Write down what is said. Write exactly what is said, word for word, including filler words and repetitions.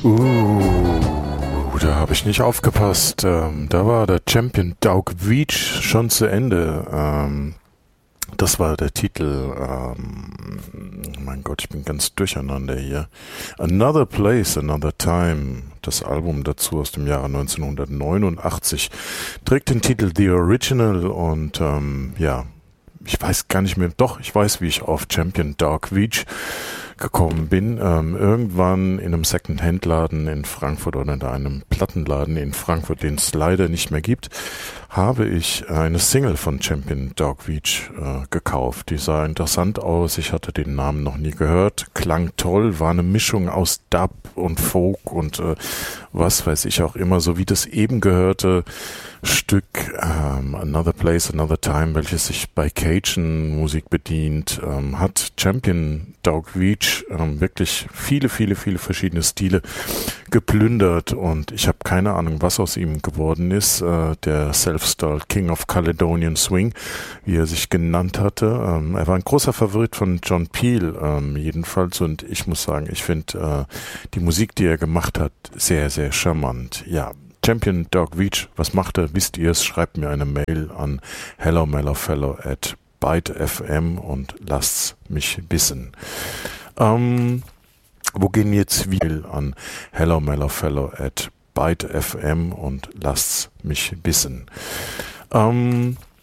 Uh, da habe ich nicht aufgepasst. Ähm, da war der Champion Doug Veach schon zu Ende. Ähm, das war der Titel. Ähm, mein Gott, ich bin ganz durcheinander hier. Another Place, Another Time. Das Album dazu aus dem Jahre neunzehnhundertneunundachtzig trägt den Titel The Original und ähm, ja, ich weiß gar nicht mehr, doch, ich weiß, wie ich auf Champion Doug Veach gekommen bin. Ähm, irgendwann in einem Second-Hand-Laden in Frankfurt oder in einem Plattenladen in Frankfurt, den es leider nicht mehr gibt, habe ich eine Single von Champion Doug Veach äh, gekauft. Die sah interessant aus, ich hatte den Namen noch nie gehört, klang toll, war eine Mischung aus Dub und Folk und äh, was weiß ich auch immer, so wie das eben gehörte Stück ähm, Another Place, Another Time, welches sich bei Cajun Musik bedient, ähm, hat Champion Doug Veach ähm, wirklich viele, viele, viele verschiedene Stile geplündert und ich habe keine Ahnung, was aus ihm geworden ist. Äh, der Self-Styled King of Caledonian Swing, wie er sich genannt hatte. Ähm, er war ein großer Favorit von John Peel ähm, jedenfalls und ich muss sagen, ich finde äh, die Musik, die er gemacht hat, sehr, sehr charmant. Ja, Champion Doug Veach, was macht er? Wisst ihr es? Schreibt mir eine Mail an hello mellow fellow at byte punkt f m und lasst's mich wissen. Ähm, wo gehen jetzt wir an hello mellow fellow at byte punkt f m und lasst's mich wissen. Ähm,